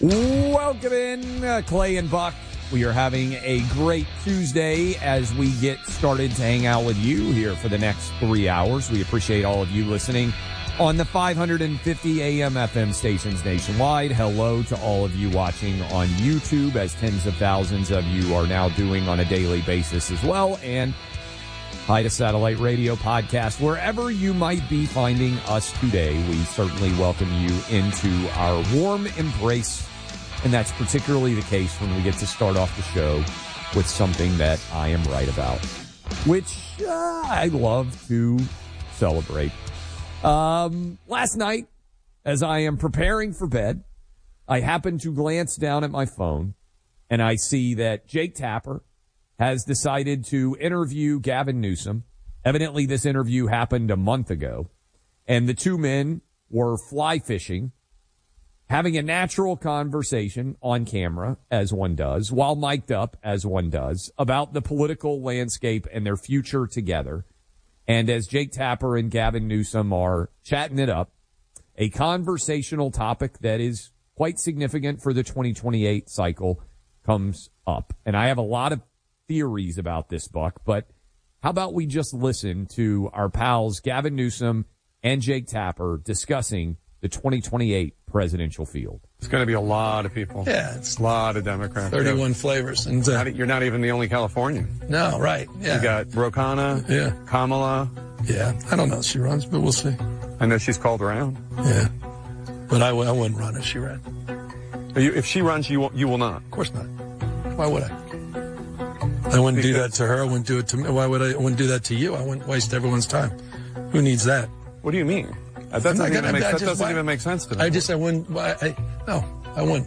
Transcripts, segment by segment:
Welcome in, Clay and Buck. We are having a great Tuesday as we get started to hang out with you here for the next 3 hours. We appreciate all of you listening on the 550 AM FM stations nationwide. Hello to all of you watching on YouTube, as tens of thousands of you are now doing on a daily basis as well. And hi to Satellite Radio Podcast. Wherever you might be finding us today, we certainly welcome you into our warm embrace. And that's particularly the case when we get to start off the show with something that I am right about, which I love to celebrate. Last night, as I am preparing for bed, I happen to glance down at my phone, and I see that Jake Tapper has decided to interview Gavin Newsom. Evidently, this interview happened a month ago, and the two men were fly fishing, having a natural conversation on camera, as one does, while mic'd up, as one does, about the political landscape and their future together. And as Jake Tapper and Gavin Newsom are chatting it up, a conversational topic that is quite significant for the 2028 cycle comes up. And I have a lot of theories about this, Buck, but how about we just listen to our pals Gavin Newsom and Jake Tapper discussing the 2028 presidential field? It's going to be a lot of people. Yeah, it's a lot of Democrats. 31 flavors. And you're not even the only Californian. No, right. Yeah. You got Ro Khanna, yeah, Kamala. Yeah, I don't know if she runs, but we'll see. I know she's called around. Yeah, but I wouldn't run if she ran. If she runs, you will not. Of course not. Why would I? I wouldn't do that to her. I wouldn't do it to me. Why would I? I wouldn't do that to you. I wouldn't waste everyone's time. Who needs that? What do you mean? That doesn't even make sense to me. I wouldn't. No, I wouldn't.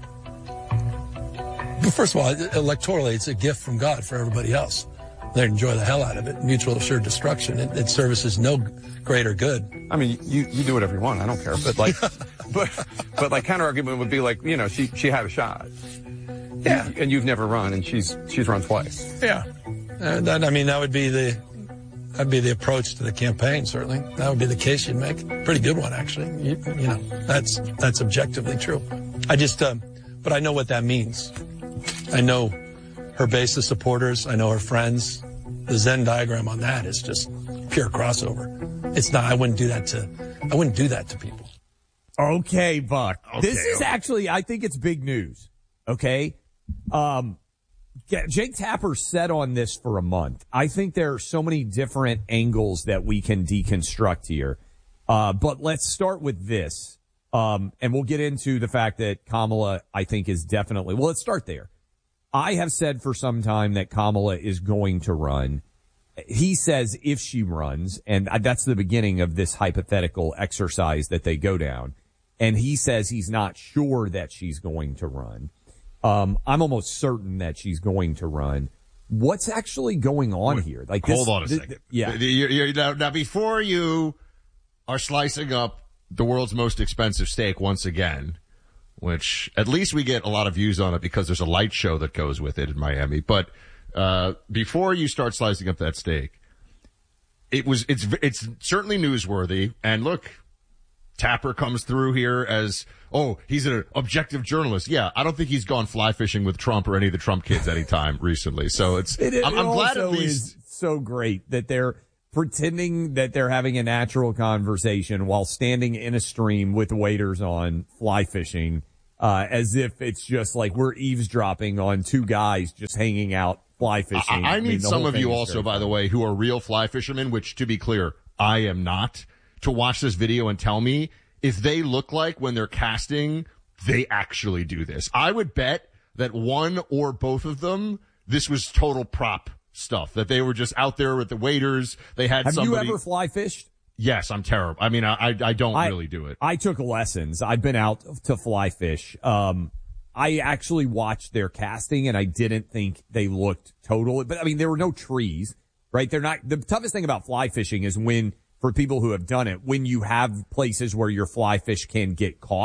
But first of all, electorally, it's a gift from God for everybody else. They enjoy the hell out of it. Mutual assured destruction. It services no greater good. I mean, you do whatever you want. I don't care. But like, but like counter argument would be like, you know, she had a shot. Yeah. And you've never run, and she's run twice. Yeah. That would be that'd be the approach to the campaign, certainly. That would be the case you'd make. Pretty good one, actually. You know, that's objectively true. But I know what that means. I know her base of supporters. I know her friends. The Venn diagram on that is just pure crossover. It's not, I wouldn't do that to people. Okay, Buck. Okay. This is actually, I think it's big news. Okay. Jake Tapper said on this for a month. I think there are so many different angles that we can deconstruct here. But let's start with this. And we'll get into the fact that Kamala, I think, is definitely, well, let's start there. I have said for some time that Kamala is going to run. He says if she runs, and that's the beginning of this hypothetical exercise that they go down. And he says he's not sure that she's going to run. I'm almost certain that she's going to run. What's actually going on here? Like, hold on a second. Now, before you are slicing up the world's most expensive steak once again, which at least we get a lot of views on it because there's a light show that goes with it in Miami. But before you start slicing up that steak, it's certainly newsworthy. And look, Tapper comes through here as, he's an objective journalist. Yeah, I don't think he's gone fly fishing with Trump or any of the Trump kids anytime recently. So I'm glad at least. It's so great that they're pretending that they're having a natural conversation while standing in a stream with waiters on fly fishing, as if it's just like we're eavesdropping on two guys just hanging out fly fishing. I need some of you also, by the way, who are real fly fishermen, which, to be clear, I am not, to watch this video and tell me if they look like when they're casting, they actually do this. I would bet that one or both of them, this was total prop stuff, that they were just out there with the waiters. They had somebody. Have you ever fly fished? Yes, I'm terrible. I mean, I don't really do it. I took lessons. I've been out to fly fish. I actually watched their casting and I didn't think they looked total, but I mean, there were no trees, right? The toughest thing about fly fishing is for people who have done it, when you have places where your fly fish can get caught,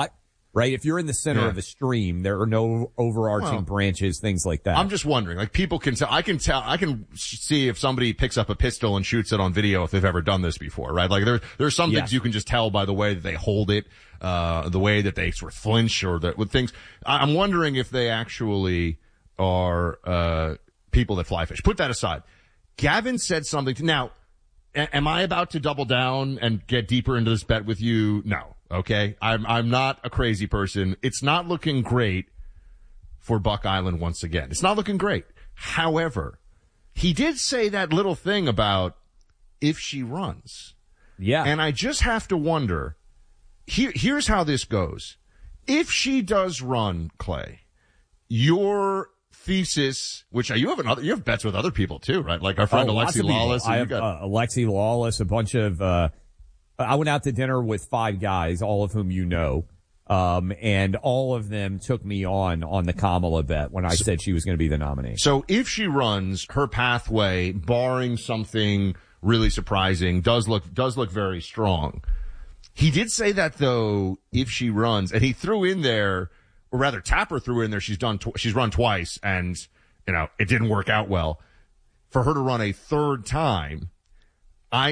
right? If you're in the center of a stream, there are no overarching branches, things like that. I'm just wondering, like, people can tell, I can see if somebody picks up a pistol and shoots it on video if they've ever done this before, right? Like, there's some things you can just tell by the way that they hold it, the way that they sort of flinch or with things. I'm wondering if they actually are, people that fly fish. Put that aside. Gavin said something now, am I about to double down and get deeper into this bet with you? No. Okay. I'm not a crazy person. It's not looking great for Buck Island once again. It's not looking great. However, he did say that little thing about if she runs. Yeah. And I just have to wonder, here's how this goes. If she does run, Clay, your thesis, which you have bets with other people too, right? Like our friend Alexi Lawless. I have Alexi Lawless, a bunch of, I went out to dinner with 5 guys, all of whom you know, and all of them took me on the Kamala bet when I said she was going to be the nominee. So if she runs, her pathway, barring something really surprising, does look very strong. He did say that though, if she runs, and he threw in there, or rather Tapper threw in there, she's run twice and, it didn't work out well. For her to run a third time, I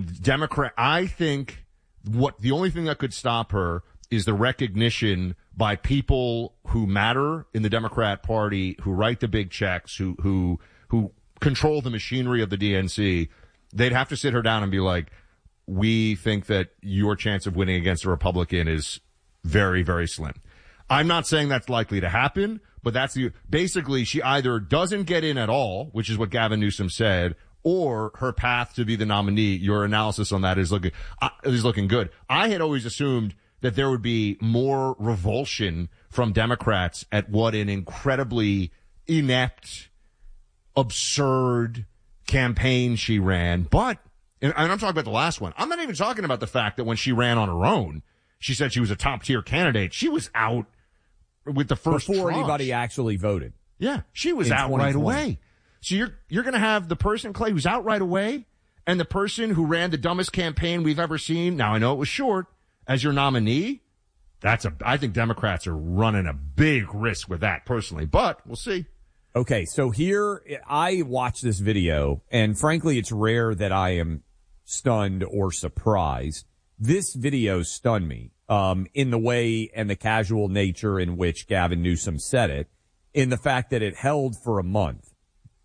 think the only thing that could stop her is the recognition by people who matter in the Democrat Party, who write the big checks, who control the machinery of the DNC. They'd have to sit her down and be like, we think that your chance of winning against a Republican is very, very slim. I'm not saying that's likely to happen, but basically she either doesn't get in at all, which is what Gavin Newsom said, or her path to be the nominee. Your analysis on that is looking good. I had always assumed that there would be more revulsion from Democrats at what an incredibly inept, absurd campaign she ran. But, and I'm talking about the last one. I'm not even talking about the fact that when she ran on her own, she said she was a top tier candidate. She was out with the first before tranche. Anybody actually voted. Yeah, she was out right away. So you're going to have the person, Clay, who's out right away, and the person who ran the dumbest campaign we've ever seen. Now I know it was short, as your nominee. I think Democrats are running a big risk with that personally, but we'll see. Okay, so here I watched this video, and frankly, it's rare that I am stunned or surprised. This video stunned me. In the way and the casual nature in which Gavin Newsom said it, in the fact that it held for a month.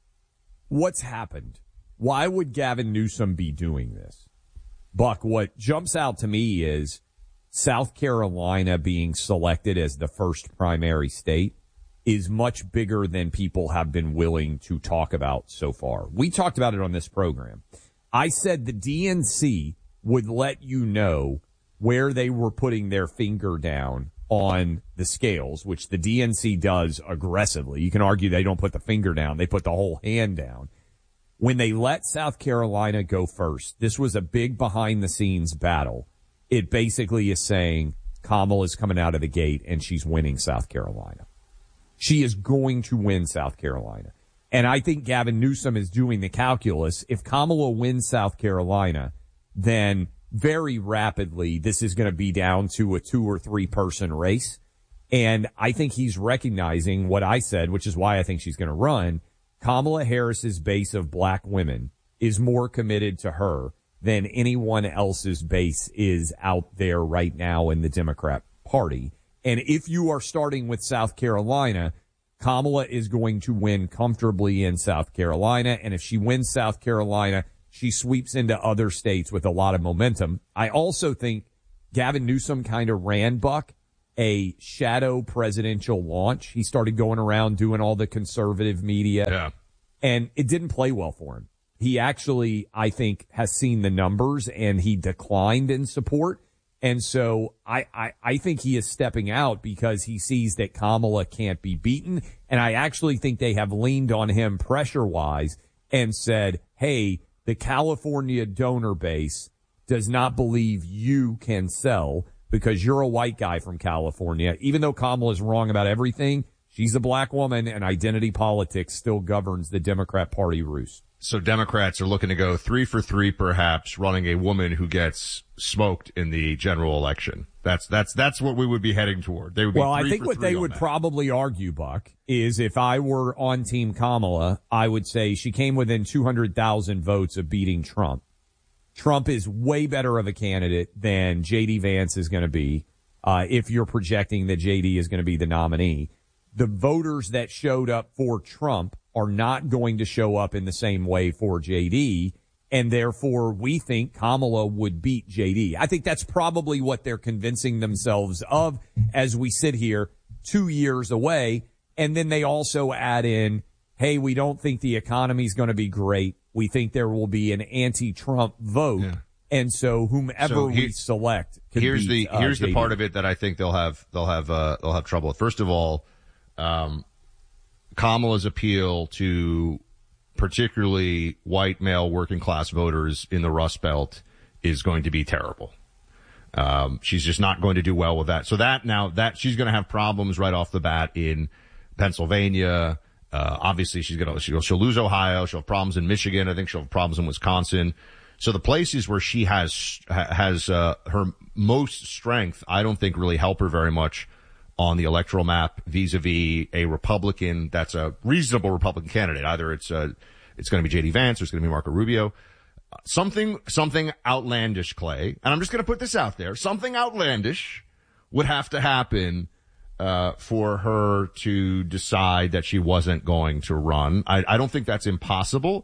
What's happened? Why would Gavin Newsom be doing this? Buck, what jumps out to me is South Carolina being selected as the first primary state is much bigger than people have been willing to talk about so far. We talked about it on this program. I said the DNC would let you know where they were putting their finger down on the scales, which the DNC does aggressively. You can argue they don't put the finger down. They put the whole hand down. When they let South Carolina go first, this was a big behind-the-scenes battle. It basically is saying Kamala's coming out of the gate and she's winning South Carolina. She is going to win South Carolina. And I think Gavin Newsom is doing the calculus. If Kamala wins South Carolina, then very rapidly, this is going to be down to a 2 or 3 person race. And I think he's recognizing what I said, which is why I think she's going to run. Kamala Harris's base of black women is more committed to her than anyone else's base is out there right now in the Democrat Party. And if you are starting with South Carolina, Kamala is going to win comfortably in South Carolina. And if she wins South Carolina, she sweeps into other states with a lot of momentum. I also think Gavin Newsom kind of ran, Buck, a shadow presidential launch. He started going around doing all the conservative media, and it didn't play well for him. He actually, I think, has seen the numbers, and he declined in support. And so I think he is stepping out because he sees that Kamala can't be beaten. And I actually think they have leaned on him pressure-wise and said, hey, the California donor base does not believe you can sell because you're a white guy from California. Even though Kamala's wrong about everything, she's a black woman, and identity politics still governs the Democrat Party roost. So Democrats are looking to go 3 for 3, perhaps, running a woman who gets smoked in the general election. That's what we would be heading toward. They would be I think what they would probably argue, Buck, is if I were on Team Kamala, I would say she came within 200,000 votes of beating Trump. Trump is way better of a candidate than J.D. Vance is going to be, if you're projecting that J.D. is going to be the nominee. The voters that showed up for Trump are not going to show up in the same way for J.D., and therefore we think Kamala would beat J.D. I think that's probably what they're convincing themselves of as we sit here 2 years away. And then they also add in, hey, we don't think the economy's going to be great. We think there will be an anti-Trump vote. Yeah. And so whomever we select could here's beat, here's JD. The part of it that I think they'll have trouble with. First of all, Kamala's appeal to particularly white male working class voters in the Rust Belt is going to be terrible. She's just not going to do well with that. So that she's going to have problems right off the bat in Pennsylvania. Obviously she'll lose Ohio. She'll have problems in Michigan. I think she'll have problems in Wisconsin. So the places where she has her most strength, I don't think really help her very much on the electoral map vis-a-vis a Republican that's a reasonable Republican candidate. Either it's going to be J.D. Vance or it's going to be Marco Rubio. Something outlandish, Clay, and I'm just going to put this out there. Something outlandish would have to happen for her to decide that she wasn't going to run. I don't think that's impossible.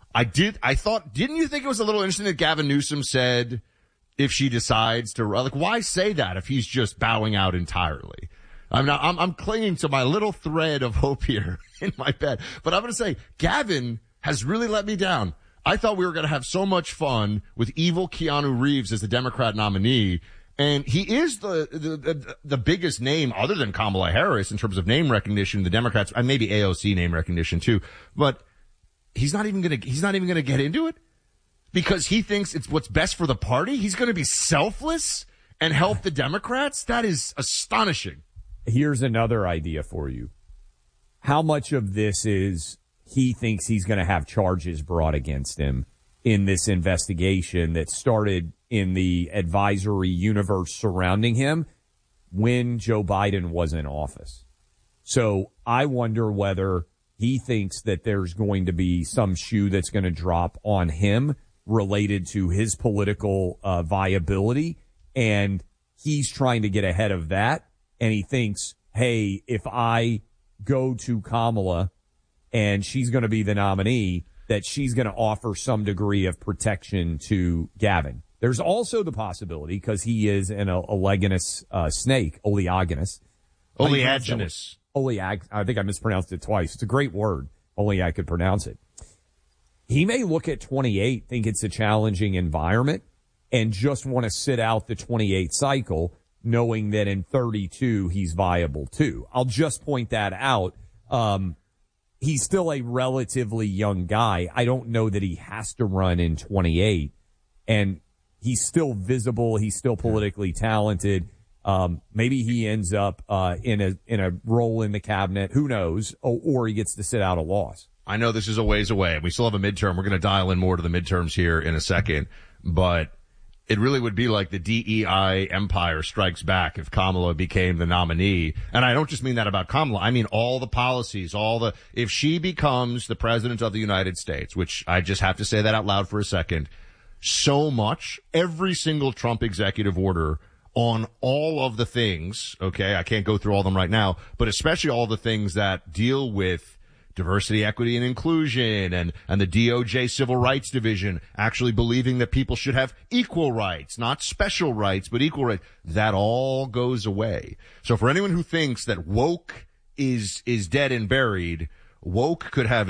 Didn't you think it was a little interesting that Gavin Newsom said if she decides to run? Like, why say that if he's just bowing out entirely? I'm clinging to my little thread of hope here in my bed. But I'm going to say, Gavin has really let me down. I thought we were going to have so much fun with evil Keanu Reeves as the Democrat nominee. And he is the biggest name other than Kamala Harris in terms of name recognition. The Democrats, and maybe AOC name recognition too. But he's not even going to get into it because he thinks it's what's best for the party. He's going to be selfless and help the Democrats. That is astonishing. Here's another idea for you. How much of this is he thinks he's going to have charges brought against him in this investigation that started in the advisory universe surrounding him when Joe Biden was in office? So I wonder whether he thinks that there's going to be some shoe that's going to drop on him related to his political viability, and he's trying to get ahead of that. And he thinks, hey, if I go to Kamala and she's going to be the nominee, that she's going to offer some degree of protection to Gavin. There's also the possibility, because he is an oleaginous snake, oleaginous. Oleaginous. I think I mispronounced it twice. It's a great word. Only I could pronounce it. He may look at 28, think it's a challenging environment, and just want to sit out the 28 cycle, knowing that in 32 he's viable too. I'll just point that out. He's still a relatively young guy. I don't know that he has to run in 28, and he's still visible. He's still politically talented. Maybe he ends up in a role in the cabinet. Who knows? Or he gets to sit out a loss. I know this is a ways away. We still have a midterm. We're going to dial in more to the midterms here in a second, but it really would be like the DEI empire strikes back if Kamala became the nominee. And I don't just mean that about Kamala. I mean all the policies, if she becomes the president of the United States, which I just have to say that out loud for a second, so much, every single Trump executive order on all of the things, okay, I can't go through all of them right now, but especially all the things that deal with diversity, equity, and inclusion, and the DOJ Civil Rights Division actually believing that people should have equal rights, not special rights, but equal rights. That all goes away. So for anyone who thinks that woke is dead and buried, woke could have